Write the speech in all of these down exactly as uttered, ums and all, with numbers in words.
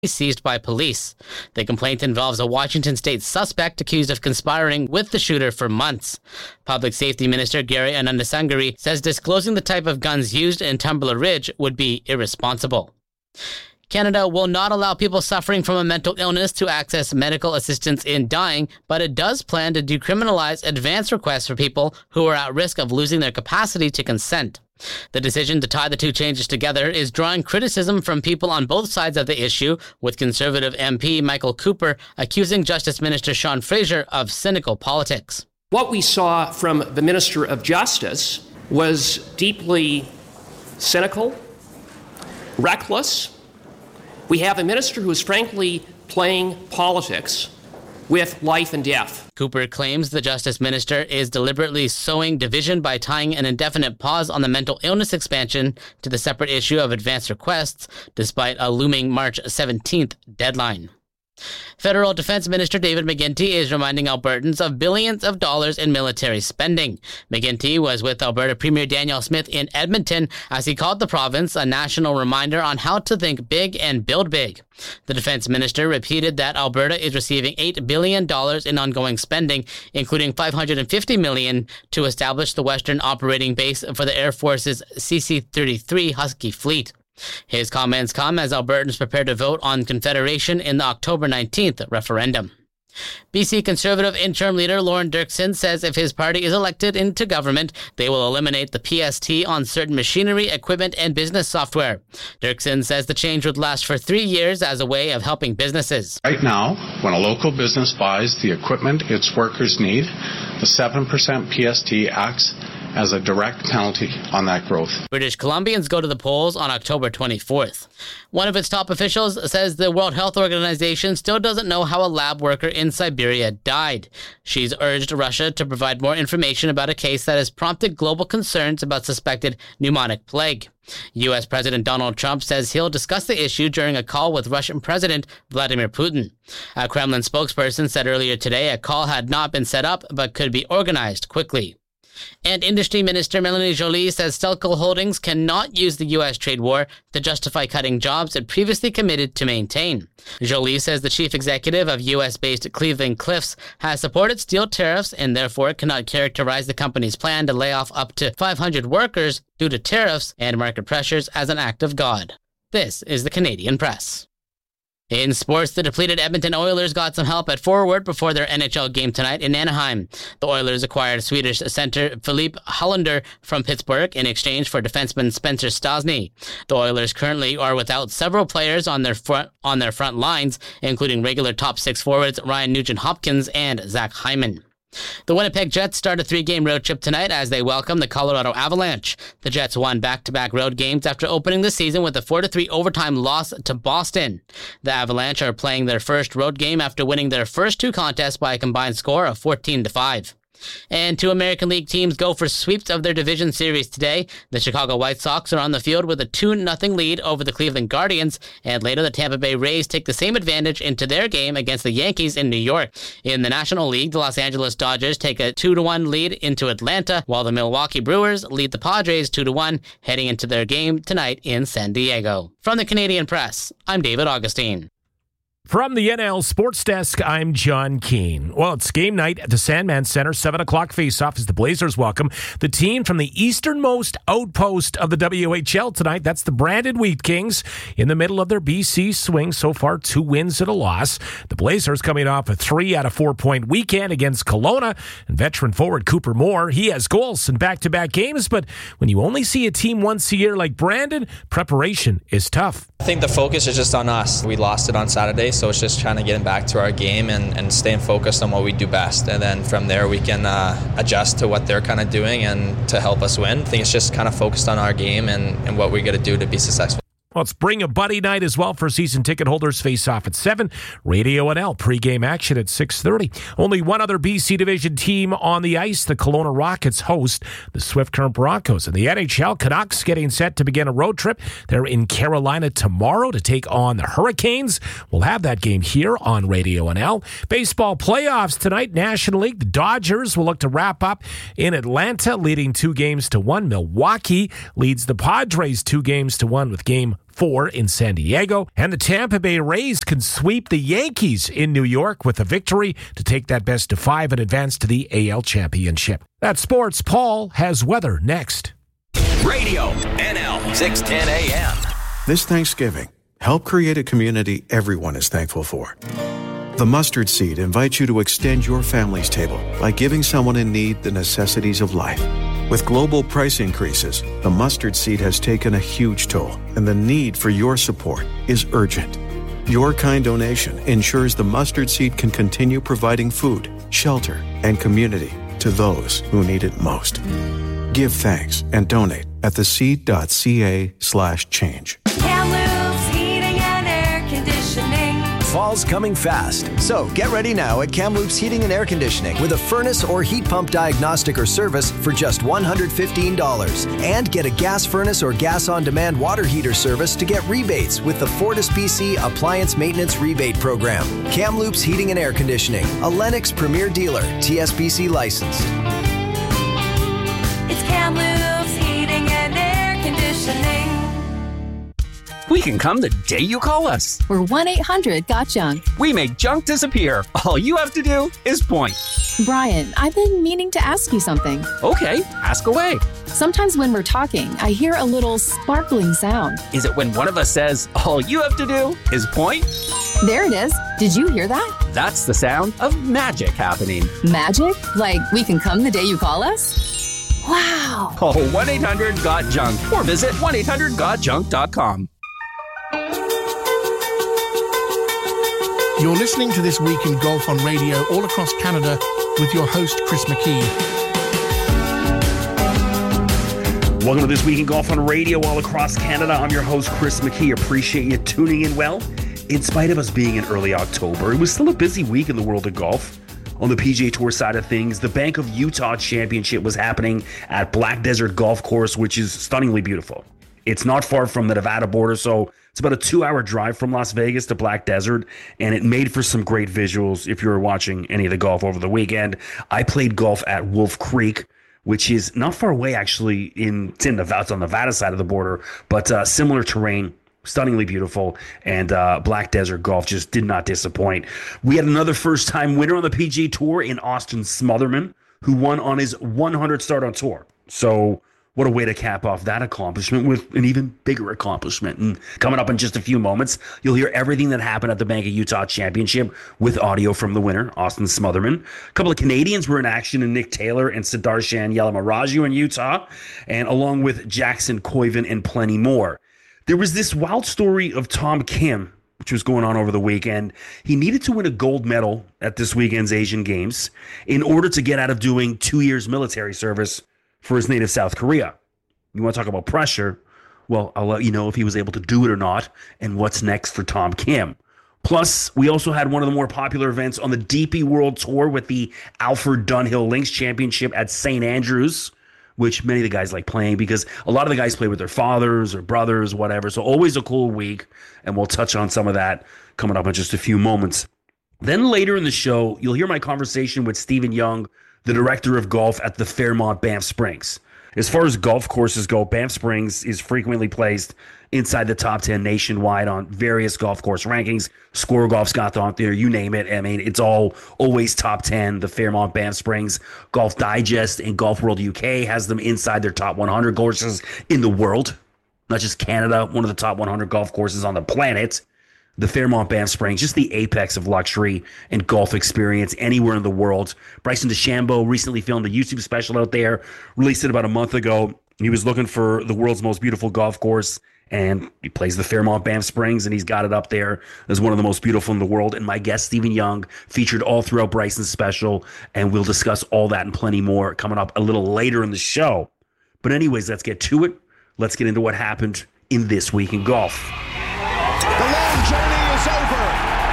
seized by police. The complaint involves a Washington state suspect accused of conspiring with the shooter for months. Public Safety Minister Gary Anandasangari says disclosing the type of guns used in Tumbler Ridge would be irresponsible. Canada will not allow people suffering from a mental illness to access medical assistance in dying, but it does plan to decriminalize advance requests for people who are at risk of losing their capacity to consent. The decision to tie the two changes together is drawing criticism from people on both sides of the issue, with Conservative M P Michael Cooper accusing Justice Minister Sean Fraser of cynical politics. What we saw from the Minister of Justice was deeply cynical, reckless. We have a minister who is frankly playing politics with life and death. Cooper claims the Justice Minister is deliberately sowing division by tying an indefinite pause on the mental illness expansion to the separate issue of advance requests, despite a looming March seventeenth deadline. Federal Defense Minister David McGuinty is reminding Albertans of billions of dollars in military spending. McGuinty was with Alberta Premier Danielle Smith in Edmonton as he called the province a national reminder on how to think big and build big. The defense minister repeated that Alberta is receiving eight billion dollars in ongoing spending, including five hundred fifty million dollars to establish the Western Operating Base for the Air Force's C C thirty-three Husky fleet. His comments come as Albertans prepare to vote on Confederation in the October nineteenth referendum. B C Conservative interim leader Lauren Dirksen says if his party is elected into government, they will eliminate the P S T on certain machinery, equipment, and business software. Dirksen says the change would last for three years as a way of helping businesses. Right now, when a local business buys the equipment its workers need, the seven percent P S T acts as a direct penalty on that growth. British Columbians go to the polls on October twenty-fourth. One of its top officials says the World Health Organization still doesn't know how a lab worker in Siberia died. She's urged Russia to provide more information about a case that has prompted global concerns about suspected pneumonic plague. U S President Donald Trump says he'll discuss the issue during a call with Russian President Vladimir Putin. A Kremlin spokesperson said earlier today a call had not been set up but could be organized quickly. And Industry Minister Melanie Joly says Stelco Holdings cannot use the U S trade war to justify cutting jobs it previously committed to maintain. Joly says the chief executive of U S-based Cleveland Cliffs has supported steel tariffs and therefore cannot characterize the company's plan to lay off up to five hundred workers due to tariffs and market pressures as an act of God. This is the Canadian Press. In sports, the depleted Edmonton Oilers got some help at forward before their N H L game tonight in Anaheim. The Oilers acquired Swedish center Filip Hallander from Pittsburgh in exchange for defenseman Spencer Stastny. The Oilers currently are without several players on their front on their front lines, including regular top six forwards Ryan Nugent-Hopkins and Zach Hyman. The Winnipeg Jets start a three-game road trip tonight as they welcome the Colorado Avalanche. The Jets won back-to-back road games after opening the season with a four to three overtime loss to Boston. The Avalanche are playing their first road game after winning their first two contests by a combined score of fourteen to five. And two American League teams go for sweeps of their division series today. The Chicago White Sox are on the field with a two nothing lead over the Cleveland Guardians, and later the Tampa Bay Rays take the same advantage into their game against the Yankees in New York. In the National League, the Los Angeles Dodgers take a two to one lead into Atlanta, while the Milwaukee Brewers lead the Padres two to one heading into their game tonight in San Diego. From the Canadian Press, I'm David Augustine. From the N L Sports Desk, I'm John Keane. Well, it's game night at the Sandman Center. seven o'clock face-off as the Blazers welcome the team from the easternmost outpost of the W H L tonight. That's the Brandon Wheat Kings in the middle of their B C swing. So far, two wins and a loss. The Blazers coming off a three out of four point weekend against Kelowna. And veteran forward Cooper Moore, he has goals in back-to-back games. But when you only see a team once a year like Brandon, preparation is tough. I think the focus is just on us. We lost it on Saturday, so it's just trying to get back to our game and, and staying focused on what we do best. And then from there, we can uh, adjust to what they're kind of doing and to help us win. I think it's just kind of focused on our game and, and what we're going to do to be successful. Well, it's Bring a Buddy night as well for season ticket holders. Face off at seven. Radio N L pregame action at six thirty. Only one other B C Division team on the ice. The Kelowna Rockets host the Swift Current Broncos. And the N H L Canucks getting set to begin a road trip. They're in Carolina tomorrow to take on the Hurricanes. We'll have that game here on Radio N L. Baseball playoffs tonight. National League. The Dodgers will look to wrap up in Atlanta, leading two games to one. Milwaukee leads the Padres two games to one with game four in San Diego. And the Tampa Bay Rays can sweep the Yankees in New York with a victory to take that best of five and advance to the A L Championship. That's sports. Paul has weather next. Radio N L six ten A M. This Thanksgiving, help create a community everyone is thankful for. The Mustard Seed invites you to extend your family's table by giving someone in need the necessities of life. With global price increases, the Mustard Seed has taken a huge toll, and the need for your support is urgent. Your kind donation ensures the Mustard Seed can continue providing food, shelter, and community to those who need it most. Give thanks and donate at theseed.ca slash change. Kamloops Heating and Air Conditioning. Fall's coming fast, so get ready now at Kamloops Heating and Air Conditioning with a furnace or heat pump diagnostic or service for just one hundred fifteen dollars. And get a gas furnace or gas on-demand water heater service to get rebates with the Fortis P C Appliance Maintenance Rebate Program. Kamloops Heating and Air Conditioning, a Lennox Premier Dealer, T S P C licensed. It's Kamloops Heating and Air Conditioning. We can come the day you call us. We're one eight hundred got junk. We make junk disappear. All you have to do is point. Brian, I've been meaning to ask you something. Okay, ask away. Sometimes when we're talking, I hear a little sparkling sound. Is it when one of us says, all you have to do is point? There it is. Did you hear that? That's the sound of magic happening. Magic? Like we can come the day you call us? Wow. Call one eight hundred got junk or visit one eight hundred got junk dot com. You're listening to This Week in Golf on radio all across Canada with your host, Chris McKee. Welcome to This Week in Golf on radio all across Canada. I'm your host, Chris McKee. Appreciate you tuning in. Well, in spite of us being in early October, it was still a busy week in the world of golf. On the P G A Tour side of things, the Bank of Utah Championship was happening at Black Desert Golf Course, which is stunningly beautiful. It's not far from the Nevada border, so it's about a two-hour drive from Las Vegas to Black Desert, and it made for some great visuals if you were watching any of the golf over the weekend. I played golf at Wolf Creek, which is not far away, actually. In, it's, in Nevada, it's on the Nevada side of the border, but uh, similar terrain, stunningly beautiful, and uh, Black Desert Golf just did not disappoint. We had another first-time winner on the P G A Tour in Austin Smotherman, who won on his one hundredth start on tour. So what a way to cap off that accomplishment with an even bigger accomplishment. And coming up in just a few moments, you'll hear everything that happened at the Bank of Utah Championship with audio from the winner, Austin Smotherman. A couple of Canadians were in action, and Nick Taylor and Sudarshan Yalamaraju in Utah, and along with Jackson Koivin and plenty more. There was this wild story of Tom Kim, which was going on over the weekend. He needed to win a gold medal at this weekend's Asian Games in order to get out of doing two years military service for his native South Korea. You want to talk about pressure? Well, I'll let you know if he was able to do it or not and what's next for Tom Kim. Plus, we also had one of the more popular events on the D P World Tour with the Alfred Dunhill Links Championship at Saint Andrews, which many of the guys like playing because a lot of the guys play with their fathers or brothers, whatever. So always a cool week, and we'll touch on some of that coming up in just a few moments. Then later in the show, you'll hear my conversation with Stephen Young, the director of golf at the Fairmont Banff Springs. As far as golf courses go, Banff Springs is frequently placed inside the top ten nationwide on various golf course rankings. Score Golf's got on there, you name it. I mean, it's all always top ten. The Fairmont Banff Springs Golf Digest and Golf World U K has them inside their top one hundred courses in the world. Not just Canada, one of the top one hundred golf courses on the planet. The Fairmont Banff Springs, just the apex of luxury and golf experience anywhere in the world. Bryson DeChambeau recently filmed a YouTube special out there, released it about a month ago. He was looking for the world's most beautiful golf course, and he plays the Fairmont Banff Springs, and he's got it up there as one of the most beautiful in the world. And my guest, Stephen Young, featured all throughout Bryson's special, and we'll discuss all that and plenty more coming up a little later in the show. But anyways, let's get to it. Let's get into what happened in This Week in Golf. The long journey is over.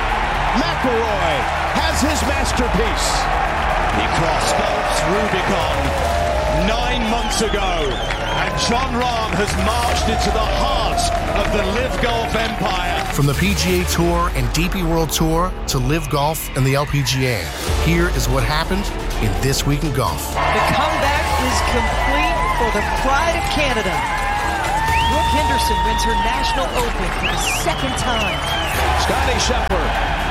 McIlroy has his masterpiece. He crossed Gulf's Rubicon nine months ago, and Jon Rahm has marched into the heart of the LIV Golf empire. From the P G A Tour and D P World Tour to LIV Golf and the L P G A, here is what happened in This Week in Golf. The comeback is complete for the pride of Canada. Look Henderson wins her National Open for the second time. Scottie Scheffler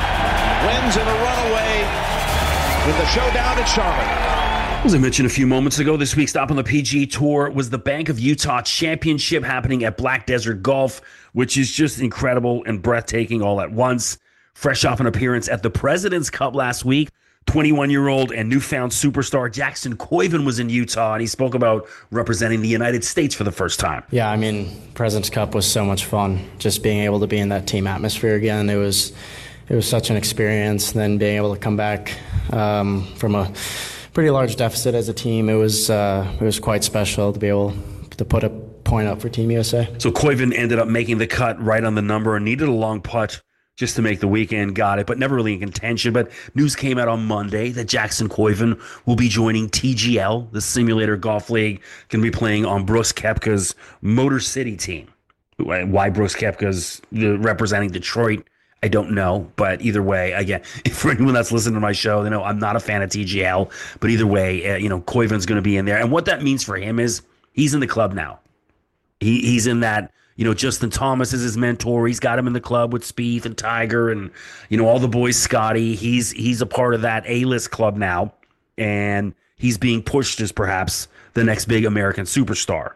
wins in a runaway with the showdown at Charlotte. As I mentioned a few moments ago, this week's stop on the P G A Tour was the Bank of Utah Championship happening at Black Desert Golf, which is just incredible and breathtaking all at once. Fresh off an appearance at the President's Cup last week, twenty-one-year-old and newfound superstar Jackson Koiven was in Utah, and he spoke about representing the United States for the first time. Yeah, I mean, President's Cup was so much fun. Just being able to be in that team atmosphere again, it was it was such an experience. Then being able to come back um, from a pretty large deficit as a team, it was uh, it was quite special to be able to put a point up for Team U S A. So Koiven ended up making the cut right on the number and needed a long putt just to make the weekend, got it, but never really in contention. But news came out on Monday that Jackson Koiven will be joining T G L, the Simulator Golf League, going to be playing on Brooks Koepka's Motor City team. Why Brooks Koepka's representing Detroit, I don't know. But either way, again, for anyone that's listening to my show, they know I'm not a fan of T G L. But either way, uh, you know, Koiven's going to be in there. And what that means for him is he's in the club now. He He's in that. You know, Justin Thomas is his mentor. He's got him in the club with Spieth and Tiger and, you know, all the boys, Scotty. He's he's a part of that A-list club now, and he's being pushed as perhaps the next big American superstar.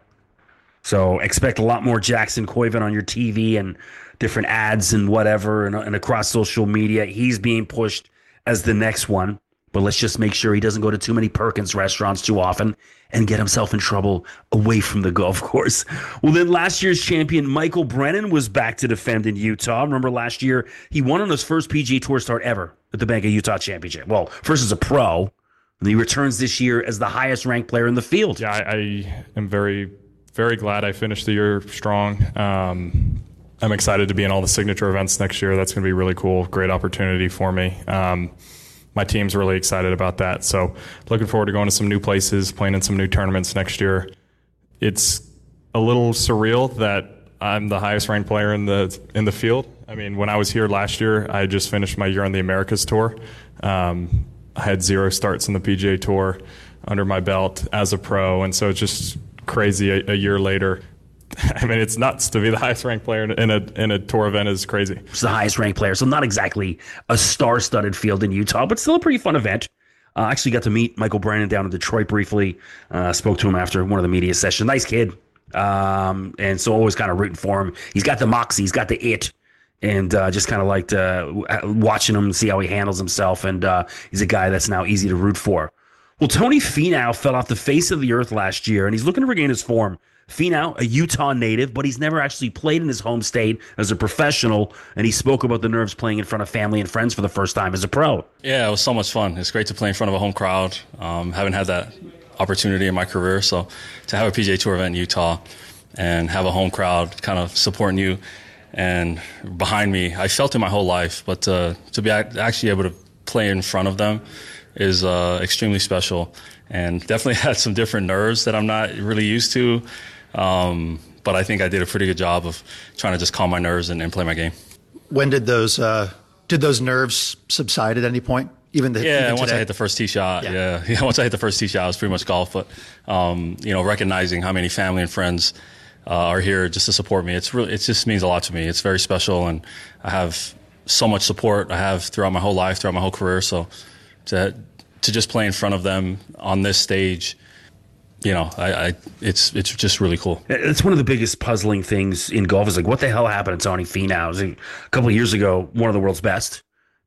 So expect a lot more Jackson Koiven on your T V and different ads and whatever and, and across social media. He's being pushed as the next one. But let's just make sure he doesn't go to too many Perkins restaurants too often and get himself in trouble away from the golf course. Well, then last year's champion Michael Brennan was back to defend in Utah. Remember last year, he won on his first P G A Tour start ever at the Bank of Utah Championship. Well, first as a pro, and he returns this year as the highest ranked player in the field. Yeah, I, I am very, very glad I finished the year strong. Um, I'm excited to be in all the signature events next year. That's going to be really cool. Great opportunity for me. Um, My team's really excited about that. So looking forward to going to some new places, playing in some new tournaments next year. It's a little surreal that I'm the highest ranked player in the in the field. I mean, when I was here last year, I just finished my year on the Americas Tour. Um, I had zero starts in the P G A Tour under my belt as a pro, and so it's just crazy a, a year later. I mean, it's nuts to be the highest ranked player in a in a tour event is crazy. It's the highest ranked player, so not exactly a star-studded field in Utah, but still a pretty fun event. I uh, actually got to meet Michael Brennan down in Detroit briefly. Uh, spoke to him after one of the media sessions. Nice kid, um, and so always kind of rooting for him. He's got the moxie, he's got the it, and uh, just kind of liked uh, watching him, see how he handles himself. And uh, he's a guy that's now easy to root for. Well, Tony Finau fell off the face of the earth last year, and he's looking to regain his form. Finau, a Utah native, but he's never actually played in his home state as a professional, and he spoke about the nerves playing in front of family and friends for the first time as a pro. Yeah, it was so much fun. It's great to play in front of a home crowd. Um, haven't had that opportunity in my career, so to have a P G A Tour event in Utah and have a home crowd kind of supporting you and behind me, I felt it my whole life, but uh, to be actually able to play in front of them is uh, extremely special, and definitely had some different nerves that I'm not really used to. Um, but I think I did a pretty good job of trying to just calm my nerves and, and play my game. When did those uh, did those nerves subside at any point? Even the, yeah, even once today? I hit the first tee shot. Yeah. yeah, yeah. Once I hit the first tee shot, it was pretty much golf. But um, you know, recognizing how many family and friends uh, are here just to support me, it's really it just means a lot to me. It's very special, and I have so much support I have throughout my whole life, throughout my whole career. So to to just play in front of them on this stage. You know, I, I it's it's just really cool. It's one of the biggest puzzling things in golf is like, what the hell happened to Tony Finau? It was like a couple of years ago, one of the world's best,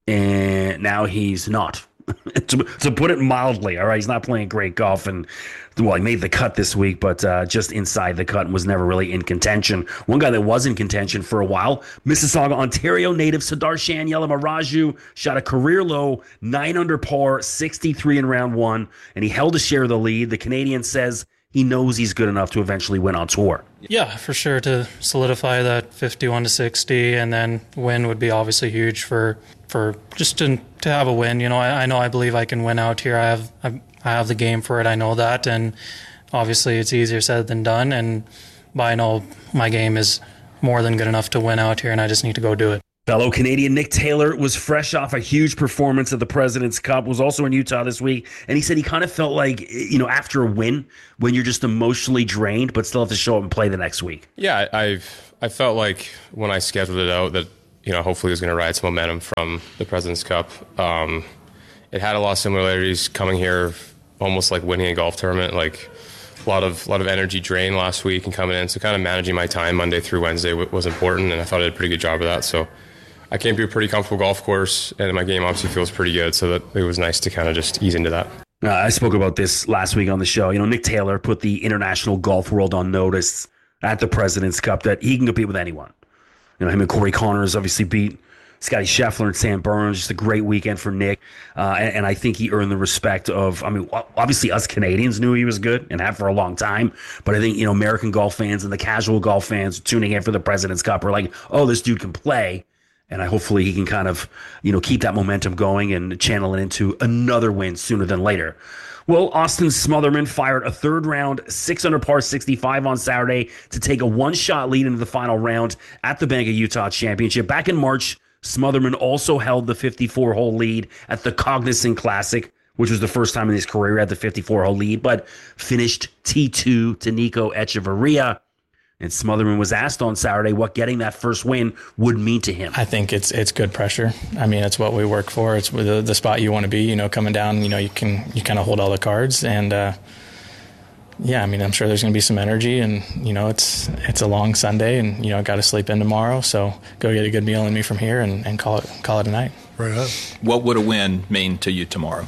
and now he's not. to, to put it mildly, all right, he's not playing great golf, and well, he made the cut this week, but uh, just inside the cut and was never really in contention. One guy that was in contention for a while, Mississauga, Ontario native Sudarshan Yalamaraju shot a career low nine under par, sixty-three in round one, and he held a share of the lead. The Canadian says he knows he's good enough to eventually win on tour. Yeah, for sure, to solidify that fifty-one to sixty, and then win would be obviously huge for for just to to have a win. You know, I, I know I believe I can win out here. I have I, I have the game for it. I know that, and obviously it's easier said than done. And but I know my game is more than good enough to win out here, and I just need to go do it. Fellow Canadian Nick Taylor was fresh off a huge performance at the President's Cup, was also in Utah this week, and he said he kind of felt like, you know, after a win, when you're just emotionally drained, but still have to show up and play the next week. Yeah, I've I felt like when I scheduled it out that, you know, hopefully it was going to ride some momentum from the President's Cup. Um, it had a lot of similarities coming here, almost like winning a golf tournament, like a lot of, lot of energy drain last week and coming in, so kind of managing my time Monday through Wednesday was important, and I thought I did a pretty good job of that, so I came to a pretty comfortable golf course, and my game obviously feels pretty good, so that it was nice to kind of just ease into that. Uh, I spoke about this last week on the show. You know, Nick Taylor put the international golf world on notice at the President's Cup that he can compete with anyone. You know, him and Corey Connors obviously beat Scotty Scheffler and Sam Burns. Just a great weekend for Nick, uh, and, and I think he earned the respect of, I mean, obviously us Canadians knew he was good and have for a long time, but I think, you know, American golf fans and the casual golf fans tuning in for the President's Cup are like, oh, this dude can play. And I hopefully he can kind of, you know, keep that momentum going and channel it into another win sooner than later. Well, Austin Smotherman fired a third round six under par sixty-five on Saturday to take a one-shot lead into the final round at the Bank of Utah Championship. Back in March, Smotherman also held the fifty-four hole lead at the Cognizant Classic, which was the first time in his career he had the fifty-four hole lead, but finished T two to Nico Echeverria. And Smotherman was asked on Saturday what getting that first win would mean to him. I think it's it's good pressure. I mean, it's what we work for. It's the, the spot you want to be. You know, coming down, you know, you can you kind of hold all the cards. And, uh, yeah, I mean, I'm sure there's going to be some energy. And, you know, it's it's a long Sunday and, you know, got to sleep in tomorrow. So go get a good meal in me from here and, and call it call it a night. Right on. What would a win mean to you tomorrow?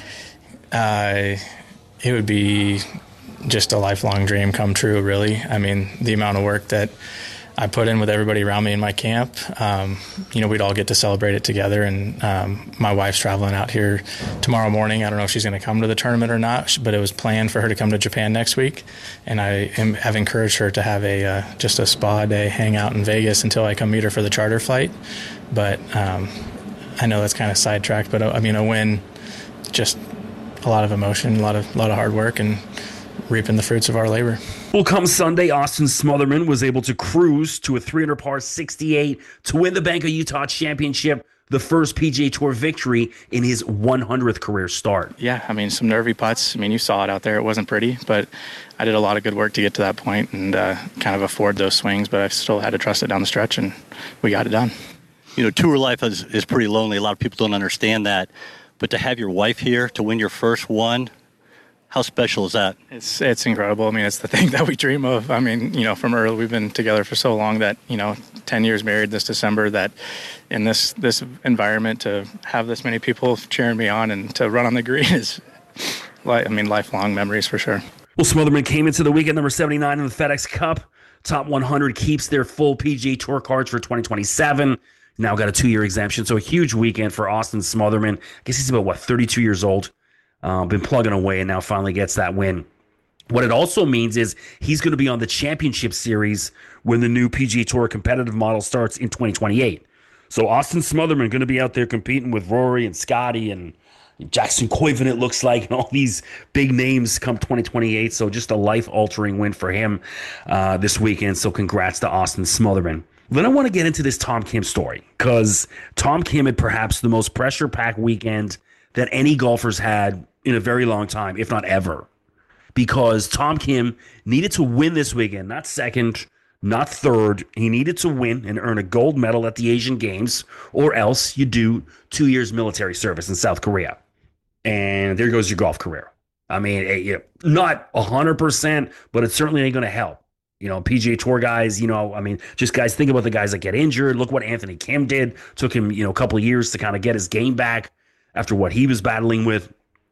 Uh, it would be just a lifelong dream come true, really. I mean, the amount of work that I put in with everybody around me in my camp, um, you know, we'd all get to celebrate it together. And um, my wife's traveling out here tomorrow morning. I don't know if she's going to come to the tournament or not, but it was planned for her to come to Japan next week. And I am, have encouraged her to have a uh, just a spa day, hang out in Vegas until I come meet her for the charter flight. But um, I know that's kind of sidetracked, but I mean, a win, just a lot of emotion, a lot of, a lot of hard work, and reaping the fruits of our labor. Well, come Sunday, Austin Smotherman was able to cruise to a three under par sixty-eight to win the Bank of Utah Championship, the first P G A Tour victory in his one hundredth career start. Yeah, I mean, some nervy putts. I mean, you saw it out there. It wasn't pretty, but I did a lot of good work to get to that point and uh, kind of afford those swings, but I still had to trust it down the stretch, and we got it done. You know, tour life is, is pretty lonely. A lot of people don't understand that, but to have your wife here to win your first one, how special is that? It's it's incredible. I mean, it's the thing that we dream of. I mean, you know, from early, we've been together for so long that, you know, ten years married this December, that in this this environment to have this many people cheering me on and to run on the green is, like, I mean, lifelong memories for sure. Well, Smotherman came into the week at number seventy-nine in the FedEx Cup. Top one hundred keeps their full P G A Tour cards for twenty twenty-seven. Now got a two-year exemption, so a huge weekend for Austin Smotherman. I guess he's about, what, thirty-two years old. Uh, been plugging away and now finally gets that win. What it also means is he's going to be on the championship series when the new P G A Tour competitive model starts in twenty twenty-eight. So Austin Smotherman going to be out there competing with Rory and Scotty and Jackson Koivin, it looks like, and all these big names come twenty twenty-eight. So just a life-altering win for him uh, this weekend. So congrats to Austin Smotherman. Then I want to get into this Tom Kim story, because Tom Kim had perhaps the most pressure-packed weekend that any golfer's had in a very long time, if not ever, because Tom Kim needed to win this weekend, not second, not third. He needed to win and earn a gold medal at the Asian Games, or else you do two years military service in South Korea. And there goes your golf career. I mean, it, you know, not one hundred percent, but it certainly ain't going to help. You know, P G A Tour guys, you know, I mean, just guys, think about the guys that get injured. Look what Anthony Kim did. Took him, you know, a couple of years to kind of get his game back after what he was battling with.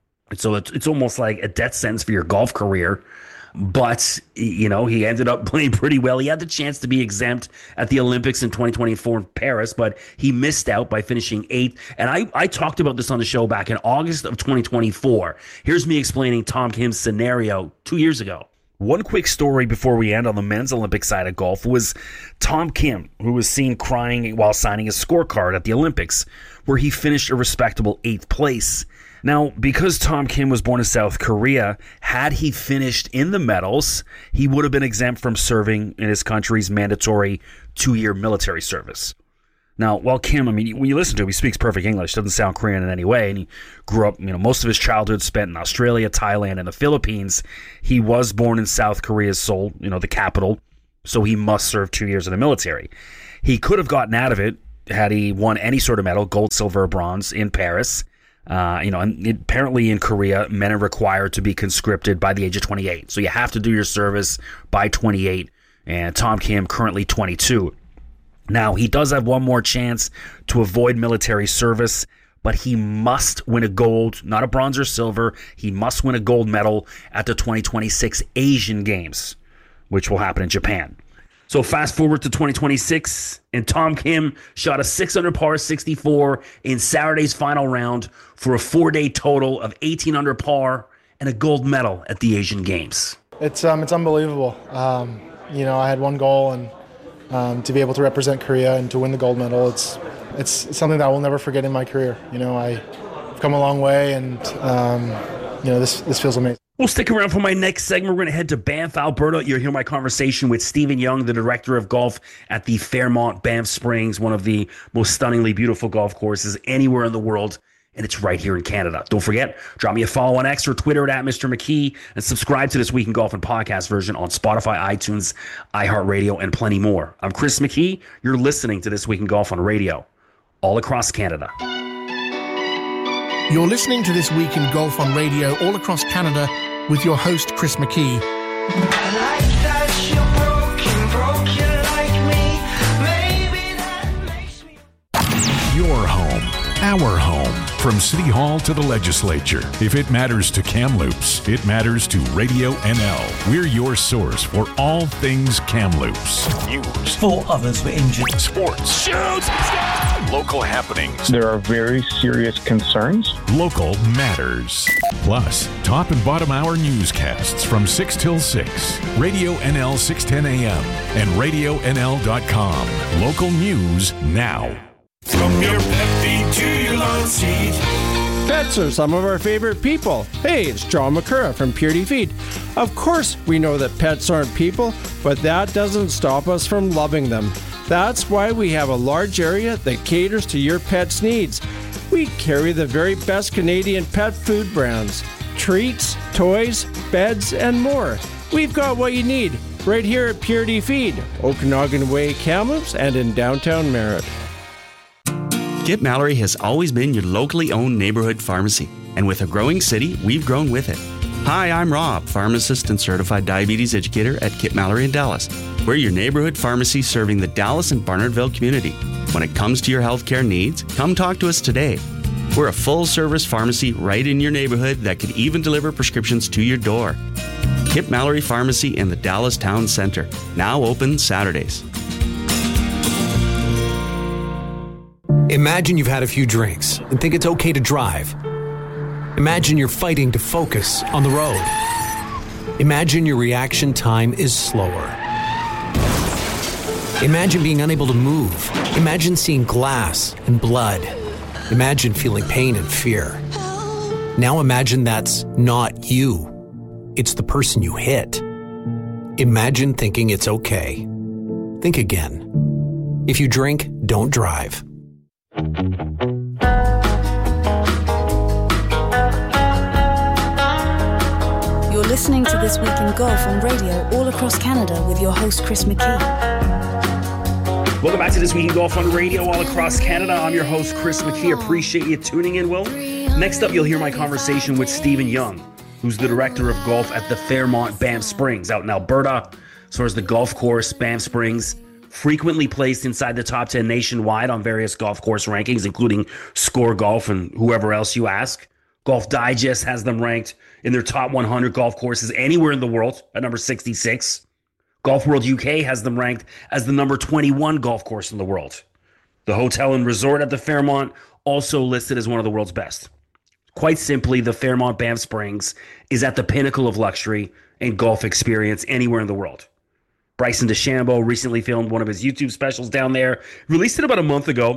So it's, it's almost like a death sentence for your golf career. But, you know, he ended up playing pretty well. He had the chance to be exempt at the Olympics in twenty twenty-four in Paris, but he missed out by finishing eighth. And I, I talked about this on the show back in August of twenty twenty-four. Here's me explaining Tom Kim's scenario two years ago. One quick story before we end on the men's Olympic side of golf was Tom Kim, who was seen crying while signing a scorecard at the Olympics, where he finished a respectable eighth place. Now, because Tom Kim was born in South Korea, had he finished in the medals, he would have been exempt from serving in his country's mandatory two-year military service. Now, while Kim, I mean, when you listen to him, he speaks perfect English, doesn't sound Korean in any way, and he grew up, you know, most of his childhood spent in Australia, Thailand, and the Philippines. He was born in South Korea's Seoul, you know, the capital, so he must serve two years in the military. He could have gotten out of it had he won any sort of medal, gold, silver, or bronze, in Paris. Uh, you know, and it, apparently in Korea, men are required to be conscripted by the age of twenty-eight. So you have to do your service by twenty-eight, and Tom Kim currently twenty-two. Now, he does have one more chance to avoid military service, but he must win a gold, not a bronze or silver. He must win a gold medal at the twenty twenty-six Asian Games, which will happen in Japan. So fast forward to twenty twenty-six, and Tom Kim shot a six under par sixty-four in Saturday's final round for a four-day total of eighteen under par and a gold medal at the Asian Games. It's um, it's unbelievable. Um, you know, I had one goal, and um, to be able to represent Korea and to win the gold medal, it's it's something that I will never forget in my career. You know, I've come a long way, and um, you know, this this feels amazing. We'll stick around for my next segment. We're going to head to Banff, Alberta. You'll hear my conversation with Stephen Young, the director of golf at the Fairmont Banff Springs, one of the most stunningly beautiful golf courses anywhere in the world, and it's right here in Canada. Don't forget, drop me a follow on X or Twitter at Mister McKee, and subscribe to This Week in Golf and podcast version on Spotify, iTunes, iHeartRadio, and plenty more. I'm Chris McKee. You're listening to This Week in Golf on radio, all across Canada. You're listening to This Week in Golf on radio, all across Canada, with your host, Chris McKee. Your home, our home, from City Hall to the legislature. If it matters to Kamloops, it matters to Radio N L. We're your source for all things Kamloops. News. Four others were injured. Sports. Shoots! Local happenings. There are very serious concerns. Local matters. Plus, top and bottom hour newscasts from six till six. Radio N L six ten A M and radio N L dot com. Local news now. From your pet feed to your lawn seed. Pets are some of our favorite people. Hey, it's John McCurra from Purity Feed. Of course, we know that pets aren't people, but that doesn't stop us from loving them. That's why we have a large area that caters to your pet's needs. We carry the very best Canadian pet food brands, treats, toys, beds, and more. We've got what you need right here at Purity Feed, Okanagan Way, Kamloops, and in downtown Merritt. Kip Mallory has always been your locally owned neighborhood pharmacy, and with a growing city, we've grown with it. Hi, I'm Rob, pharmacist and certified diabetes educator at Kip Mallory in Dallas. We're your neighborhood pharmacy serving the Dallas and Barnardville community. When it comes to your healthcare needs, come talk to us today. We're a full-service pharmacy right in your neighborhood that could even deliver prescriptions to your door. Kip Mallory Pharmacy in the Dallas Town Center, now open Saturdays. Imagine you've had a few drinks and think it's okay to drive. Imagine you're fighting to focus on the road. Imagine your reaction time is slower. Imagine being unable to move. Imagine seeing glass and blood. Imagine feeling pain and fear. Now imagine that's not you. It's the person you hit. Imagine thinking it's okay. Think again. If you drink, don't drive. You're listening to This Week in Golf on radio all across Canada with your host, Chris McKee. Welcome back to This Week in Golf on radio all across Canada. I'm your host, Chris McKee. Appreciate you tuning in, Will. Next up, you'll hear my conversation with Stephen Young, who's the director of golf at the Fairmont Banff Springs out in Alberta. As far as the golf course, Banff Springs, frequently placed inside the top ten nationwide on various golf course rankings, including Score Golf and whoever else you ask. Golf Digest has them ranked in their top one hundred golf courses anywhere in the world at number sixty-six. Golf World U K has them ranked as the number twenty-one golf course in the world. The hotel and resort at the Fairmont also listed as one of the world's best. Quite simply, the Fairmont Banff Springs is at the pinnacle of luxury and golf experience anywhere in the world. Bryson DeChambeau recently filmed one of his YouTube specials down there, released it about a month ago.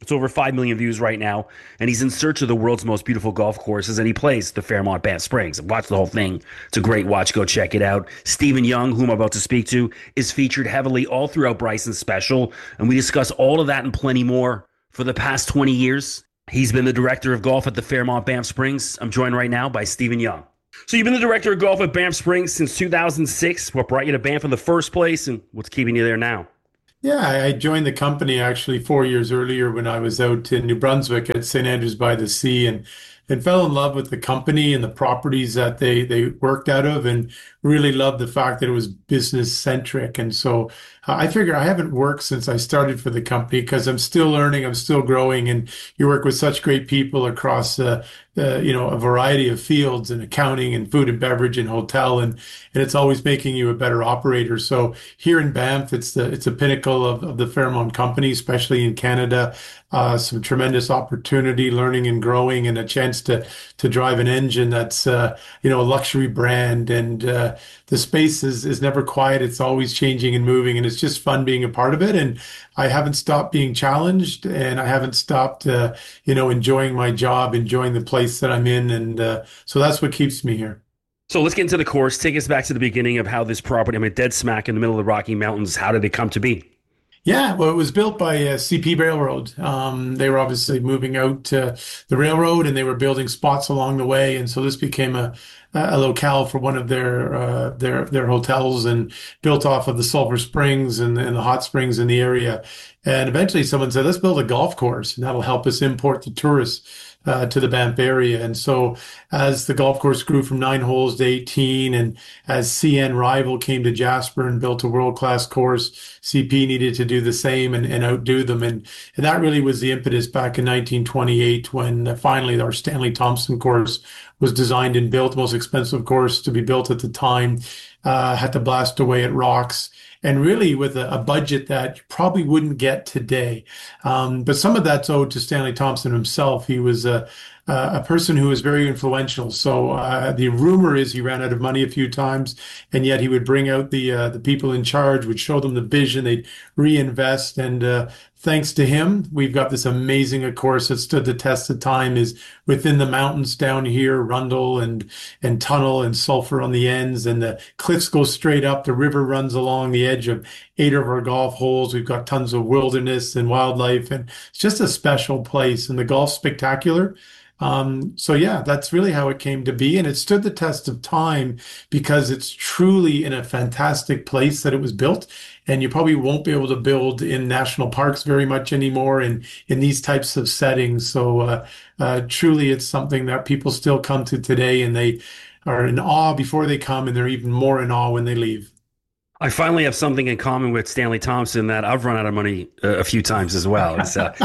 It's over five million views right now, and he's in search of the world's most beautiful golf courses, and he plays the Fairmont Banff Springs. Watch the whole thing. It's a great watch. Go check it out. Stephen Young, whom I'm about to speak to, is featured heavily all throughout Bryson's special, and we discuss all of that and plenty more for the past twenty years. He's been the director of golf at the Fairmont Banff Springs. I'm joined right now by Stephen Young. So you've been the director of golf at Banff Springs since two thousand six. What brought you to Banff in the first place, and what's keeping you there now? Yeah, I joined the company actually four years earlier when I was out in New Brunswick at Saint Andrews by the Sea, and and fell in love with the company and the properties that they they worked out of, and really loved the fact that it was business centric. And so uh, I figure I haven't worked since I started for the company because I'm still learning, I'm still growing, and you work with such great people across uh, uh, you know a variety of fields in accounting and food and beverage and hotel, and and it's always making you a better operator. So here in Banff, it's the it's a pinnacle of, of the Fairmont company, especially in Canada. Uh, some tremendous opportunity, learning and growing, and a chance to to drive an engine that's uh, you know a luxury brand. And uh, the space is is never quiet; it's always changing and moving, and it's just fun being a part of it. And I haven't stopped being challenged, and I haven't stopped uh, you know enjoying my job, enjoying the place that I'm in, and uh, so that's what keeps me here. So let's get into the course. Take us back to the beginning of how this property, I mean, dead smack in the middle of the Rocky Mountains. How did it come to be? Yeah, well, it was built by uh, C P Railroad. Um, they were obviously moving out uh, the railroad, and they were building spots along the way, and so this became a a locale for one of their uh, their their hotels, and built off of the Sulphur Springs and, and the hot springs in the area. And eventually, someone said, "Let's build a golf course, and that'll help us import the tourists Uh, to the Banff area." And so as the golf course grew from nine holes to eighteen, and as C N Rival came to Jasper and built a world-class course, C P needed to do the same and, and outdo them. And, and that really was the impetus back in nineteen twenty-eight when uh, finally our Stanley Thompson course was designed and built, most expensive course to be built at the time, uh, had to blast away at rocks. And really with a, a budget that you probably wouldn't get today. Um, but some of that's owed to Stanley Thompson himself. He was a, a person who was very influential. So uh, the rumor is he ran out of money a few times, and yet he would bring out the uh, the people in charge, would show them the vision, they'd reinvest. And uh, thanks to him, we've got this amazing course that stood the test of time, is within the mountains down here, Rundle and and Tunnel and Sulphur on the ends, and the cliffs go straight up. The river runs along the edge of eight of our golf holes. We've got tons of wilderness and wildlife, and it's just a special place, and the golf's spectacular. Um, so yeah, that's really how it came to be. And it stood the test of time because it's truly in a fantastic place that it was built. And you probably won't be able to build in national parks very much anymore in, in these types of settings. So uh, uh, truly, it's something that people still come to today, and they are in awe before they come, and they're even more in awe when they leave. I finally have something in common with Stanley Thompson, that I've run out of money uh, a few times as well. It's, uh,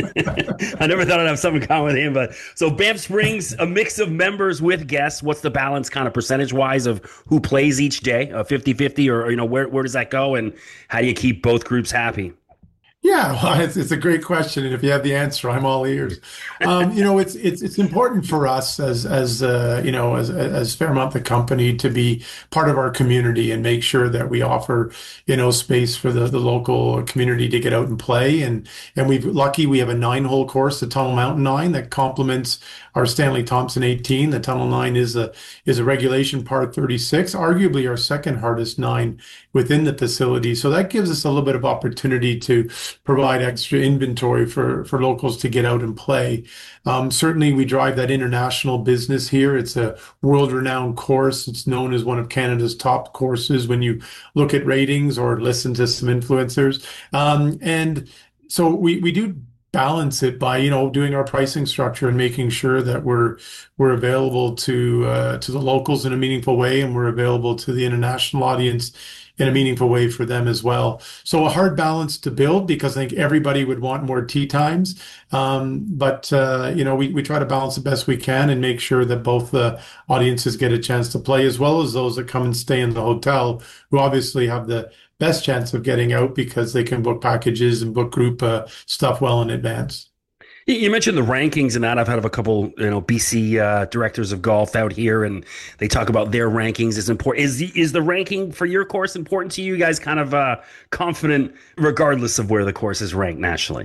I never thought I'd have something in common with him. But so Banff Springs, a mix of members with guests. What's the balance kind of percentage wise of who plays each day? A fifty-fifty, or, you know, where, where does that go? And how do you keep both groups happy? Yeah, well, it's, it's a great question, and if you have the answer, I'm all ears. Um, you know, it's it's it's important for us as as uh, you know as as Fairmont the company to be part of our community and make sure that we offer you know space for the the local community to get out and play. And and we've lucky we have a nine hole course, the Tunnel Mountain Nine, that complements our Stanley Thompson eighteen. The Tunnel Nine is a is a regulation par thirty-six, arguably our second hardest nine within the facility. So that gives us a little bit of opportunity to provide extra inventory for, for locals to get out and play. Um, certainly, we drive that international business here. It's a world-renowned course. It's known as one of Canada's top courses when you look at ratings or listen to some influencers. Um, and so we, we do balance it by, you know, doing our pricing structure and making sure that we're we're available to uh, to the locals in a meaningful way, and we're available to the international audience in a meaningful way for them as well. So a hard balance to build, because I think everybody would want more tee times. Um, but, uh, you know, we, we try to balance the best we can and make sure that both the audiences get a chance to play, as well as those that come and stay in the hotel, who obviously have the best chance of getting out because they can book packages and book group uh, stuff well in advance. You mentioned the rankings and that. I've had a couple, you know, B C uh, directors of golf out here, and they talk about their rankings is important. Is the, is the ranking for your course important to you guys? Kind of uh, confident, regardless of where the course is ranked nationally?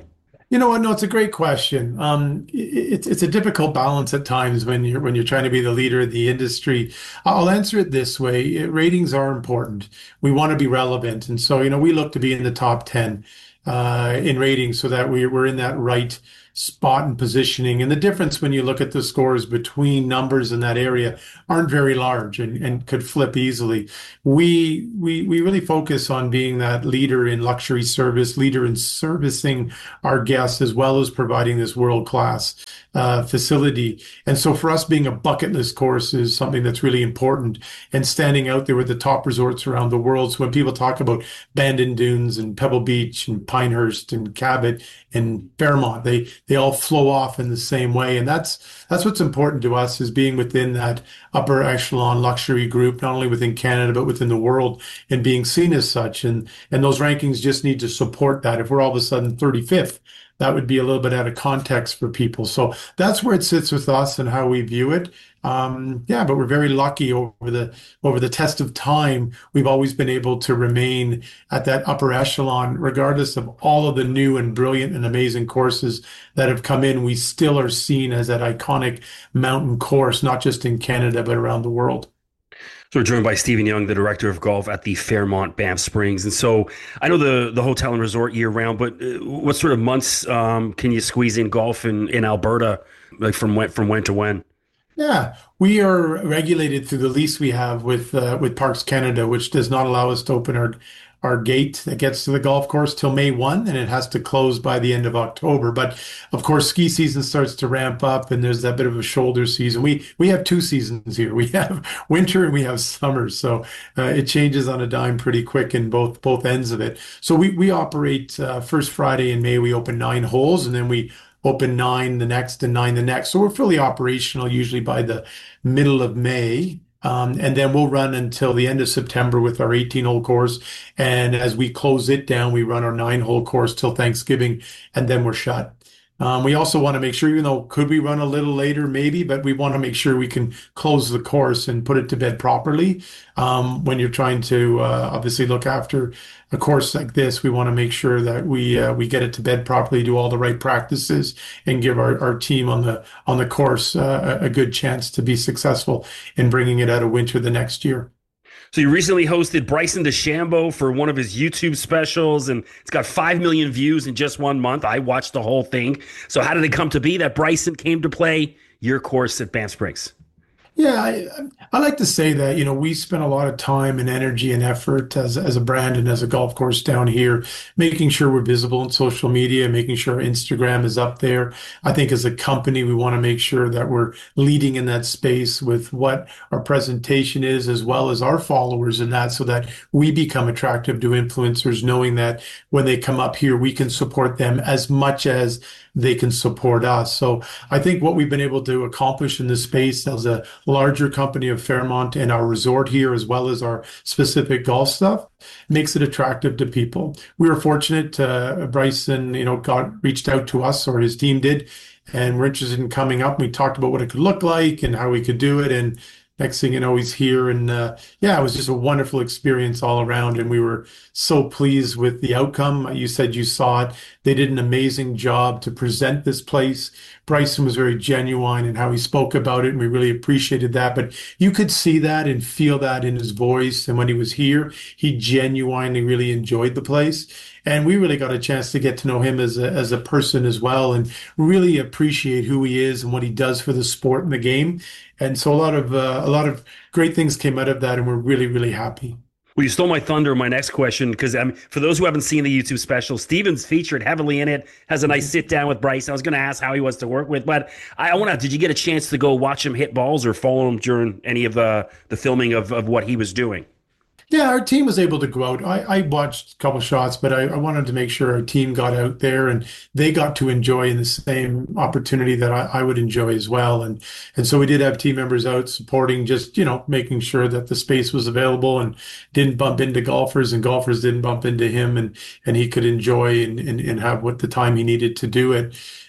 You know what? No, it's a great question. Um, it, it's a difficult balance at times when you're when you're trying to be the leader of the industry. I'll answer it this way: It- ratings are important. We want to be relevant, and so you know we look to be in the top ten uh, in ratings so that we, we're in that right spot and positioning. And the difference when you look at the scores between numbers in that area aren't very large and, and could flip easily. We, we, we really focus on being that leader in luxury service, leader in servicing our guests, as well as providing this world-class uh, facility. And so for us, being a bucket list course is something that's really important, and standing out there with the top resorts around the world. So when people talk about Bandon Dunes and Pebble Beach and Pinehurst and Cabot and Fairmont, they they all flow off in the same way. And that's that's what's important to us, is being within that upper echelon luxury group, not only within Canada, but within the world, and being seen as such. And and those rankings just need to support that. If we're all of a sudden thirty-fifth, that would be a little bit out of context for people. So that's where it sits with us and how we view it. Um, yeah, but we're very lucky over the over the test of time. We've always been able to remain at that upper echelon, regardless of all of the new and brilliant and amazing courses that have come in. We still are seen as that iconic mountain course, not just in Canada, but around the world. So we're joined by Stephen Young, the director of golf at the Fairmont Banff Springs. And so I know the, the hotel and resort year round, but uh, what sort of months um, can you squeeze in golf in, in Alberta, like from when, from when to when? Yeah, we are regulated through the lease we have with uh, with Parks Canada, which does not allow us to open our our gate that gets to the golf course till May first, and it has to close by the end of October. But of course, ski season starts to ramp up, and there's that bit of a shoulder season. We we have two seasons here. We have winter and we have summer, so uh, it changes on a dime pretty quick in both both ends of it. So we we operate uh, first Friday in May. We open nine holes, and then we open nine the next and nine the next. So we're fully operational usually by the middle of May. Um, and then we'll run until the end of September with our eighteen-hole course. And as we close it down, we run our nine-hole course till Thanksgiving, and then we're shut. Um, we also want to make sure, even though could we run a little later, maybe, but we want to make sure we can close the course and put it to bed properly. Um, when you're trying to uh, obviously look after a course like this, we want to make sure that we uh, we get it to bed properly, do all the right practices, and give our, our team on the on the course uh, a good chance to be successful in bringing it out of winter the next year. So you recently hosted Bryson DeChambeau for one of his YouTube specials, and it's got five million views in just one month. I watched the whole thing. So how did it come to be that Bryson came to play your course at Banff Springs? Yeah, I, I like to say that, you know, we spent a lot of time and energy and effort as, as a brand and as a golf course down here, making sure we're visible on social media, making sure Instagram is up there. I think as a company, we want to make sure that we're leading in that space with what our presentation is, as well as our followers in that, so that we become attractive to influencers, knowing that when they come up here, we can support them as much as they can support us. So I think what we've been able to accomplish in this space as a larger company of Fairmont and our resort here, as well as our specific golf stuff, makes it attractive to people. We were fortunate, uh, Bryson, you know, got reached out to us, or his team did, and we're interested in coming up. We talked about what it could look like and how we could do it. And next thing you know, he's here. And uh, yeah, it was just a wonderful experience all around. And we were so pleased with the outcome. You said you saw it. They did an amazing job to present this place. Bryson was very genuine in how he spoke about it, and we really appreciated that. But you could see that and feel that in his voice. And when he was here, he genuinely really enjoyed the place. And we really got a chance to get to know him as a, as a person as well, and really appreciate who he is and what he does for the sport and the game. And so a lot of uh, a lot of great things came out of that, and we're really, really happy. Well, you stole my thunder in my next question, because um, for those who haven't seen the YouTube special, Steven's featured heavily in it, has a nice sit down with Bryce. I was going to ask how he was to work with, but I, I want to, did you get a chance to go watch him hit balls or follow him during any of the, the filming of, of what he was doing? Yeah, our team was able to go out. I, I watched a couple shots, but I, I wanted to make sure our team got out there and they got to enjoy in the same opportunity that I, I would enjoy as well. And and so we did have team members out supporting, just, you know, making sure that the space was available and didn't bump into golfers, and golfers didn't bump into him, and and he could enjoy and, and, and have what the time he needed to do it.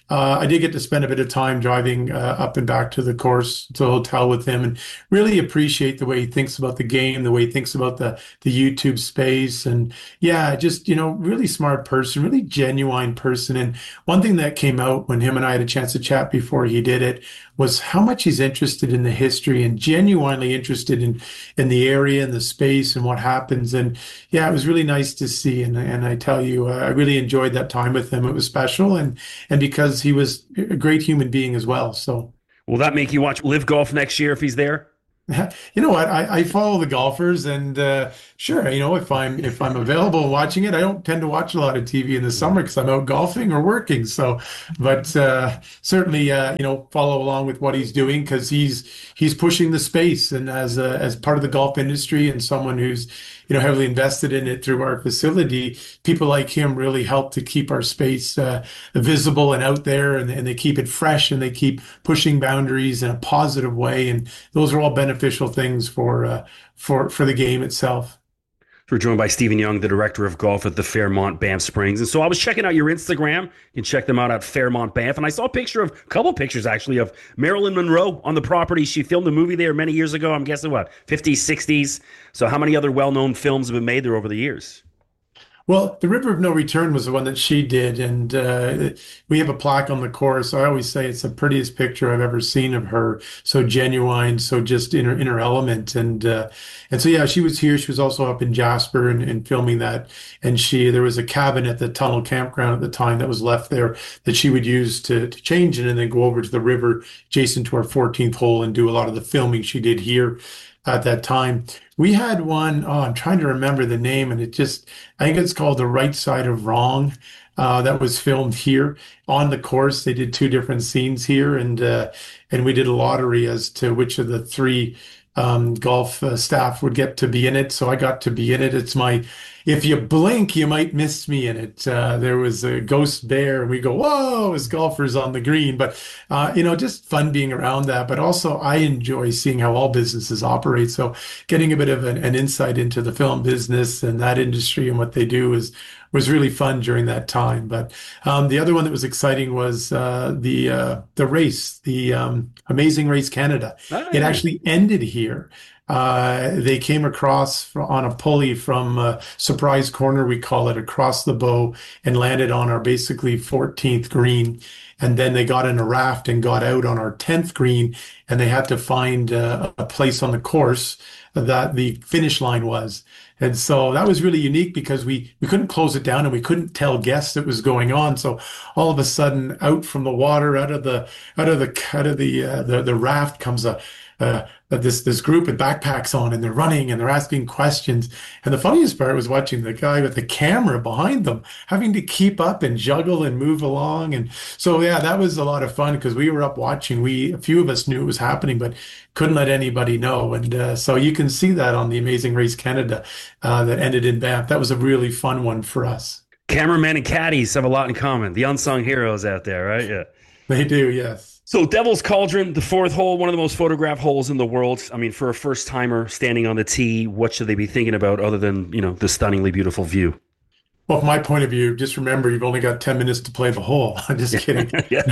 uh, I did get to spend a bit of time driving uh, up and back to the course, to the hotel with him, and really appreciate the way he thinks about the game, the way he thinks about the the YouTube space. And yeah, just, you know, really smart person, really genuine person. And one thing that came out when him and I had a chance to chat before he did it was how much he's interested in the history and genuinely interested in in the area and the space and what happens. And yeah, it was really nice to see. And and I tell you, uh, I really enjoyed that time with him. It was special, and and because he was a great human being as well. So will that make you watch Live Golf next year if he's there? You know what? I, I follow the golfers, and uh, sure, you know, if I'm if I'm available watching it, I don't tend to watch a lot of T V in the summer because I'm out golfing or working. So, but uh, certainly, uh, you know, follow along with what he's doing because he's he's pushing the space, and as a, as part of the golf industry and someone who's, you know, heavily invested in it through our facility, people like him really help to keep our space uh, visible and out there, and, and they keep it fresh, and they keep pushing boundaries in a positive way, and those are all beneficial things for uh, for for the game itself. We're joined by Stephen Young, the director of golf at the Fairmont Banff Springs. And so I was checking out your Instagram. You can check them out at Fairmont Banff. And I saw a picture of, a couple pictures actually, of Marilyn Monroe on the property. She filmed a movie there many years ago. I'm guessing what, fifties, sixties? So how many other well-known films have been made there over the years? Well, The River of No Return was the one that she did, and uh, we have a plaque on the course. I always say it's the prettiest picture I've ever seen of her. So genuine, so just in her in her element, and uh, and so yeah, she was here. She was also up in Jasper and, and filming that. And she there was a cabin at the Tunnel Campground at the time that was left there that she would use to to change it and then go over to the river adjacent to our fourteenth hole and do a lot of the filming she did here at that time. We had one, oh, I'm trying to remember the name, and it just, I think it's called The Right Side of Wrong. Uh, that was filmed here on the course. They did two different scenes here, and uh, and we did a lottery as to which of the three um, golf uh, staff would get to be in it. So I got to be in it. It's my, if you blink, you might miss me in it. Uh, there was a ghost bear, and we go, whoa, as golfers on the green. But, uh, you know, just fun being around that. But also, I enjoy seeing how all businesses operate. So getting a bit of an, an insight into the film business and that industry and what they do is was really fun during that time. But um, the other one that was exciting was uh, the uh, the race, the um, Amazing Race Canada. Oh, yeah. It actually ended here. Uh, they came across on a pulley from uh, Surprise Corner, we call it, across the bow, and landed on our basically fourteenth green. And then they got in a raft and got out on our tenth green, and they had to find uh, a place on the course that the finish line was. And so that was really unique because we, we couldn't close it down and we couldn't tell guests that was going on. So all of a sudden, out from the water, out of the out of the out of the uh, the, the raft comes a uh, this this group with backpacks on, and they're running and they're asking questions. And the funniest part was watching the guy with the camera behind them having to keep up and juggle and move along. And so yeah, that was a lot of fun because we were up watching. We a few of us knew it was happening, but couldn't let anybody know. And uh, so you can see that on the Amazing Race Canada uh, that ended in Banff. That was a really fun one for us. Cameramen and caddies have a lot in common. The unsung heroes out there, right? Yeah, they do. Yes. So Devil's Cauldron, the fourth hole, one of the most photographed holes in the world. I mean, for a first timer standing on the tee, what should they be thinking about other than, you know, the stunningly beautiful view? Well, from my point of view, just remember you've only got ten minutes to play the hole. I'm just kidding.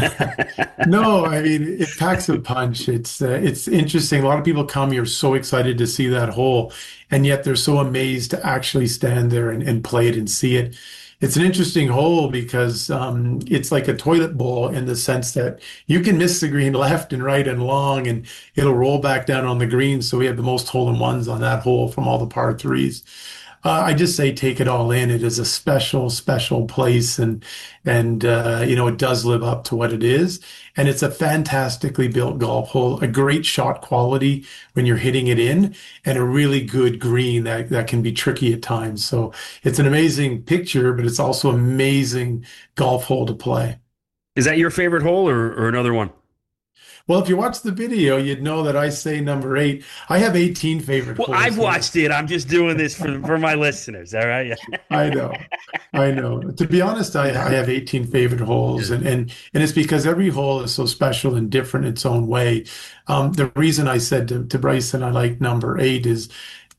No, I mean, it packs a punch. It's uh, it's interesting. A lot of people come here so excited to see that hole, and yet they're so amazed to actually stand there and, and play it and see it. It's an interesting hole because um, it's like a toilet bowl in the sense that you can miss the green left and right and long, and it'll roll back down on the green. So we have the most hole-in-ones on that hole from all the par threes. Uh, I just say take it all in. It is a special, special place, and and uh, you know, it does live up to what it is. And it's a fantastically built golf hole, a great shot quality when you're hitting it in, and a really good green that that can be tricky at times. So it's an amazing picture, but it's also an amazing golf hole to play. Is that your favorite hole, or, or another one? Well, if you watch the video, you'd know that I say number eight. I have eighteen favorite well, holes. I've watched it. I'm just doing this for, for my listeners. All right. I know. I know. To be honest, I, I have eighteen favorite holes, and, and, and it's because every hole is so special and different in its own way. Um, the reason I said to, to Bryson I like number eight is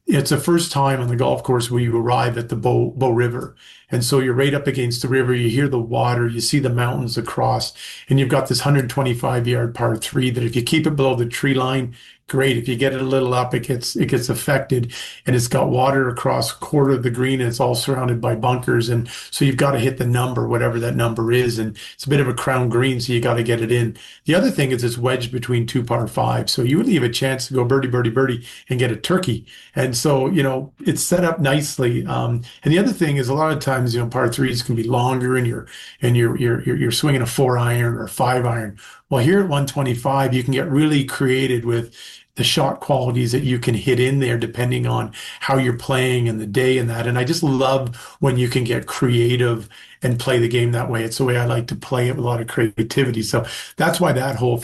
it's the first time on the golf course where you arrive at the Bow, Bow River. And so you're right up against the river. You hear the water, you see the mountains across, and you've got this one hundred twenty-five yard par three that if you keep it below the tree line, great. If you get it a little up, it gets it gets affected, and it's got water across a quarter of the green, and it's all surrounded by bunkers, and so you've got to hit the number, whatever that number is, and it's a bit of a crown green, so you got to get it in. The other thing is it's wedged between two par fives, so you really have a chance to go birdie, birdie, birdie, and get a turkey. And so you know it's set up nicely. Um, and the other thing is a lot of times you know par threes can be longer, and you're and you're you're you're, you're swinging a four iron or a five iron. Well, here at one twenty-five, you can get really creative with the shot qualities that you can hit in there depending on how you're playing and the day and that. And I just love when you can get creative and play the game that way. It's the way I like to play it with a lot of creativity. So that's why that hole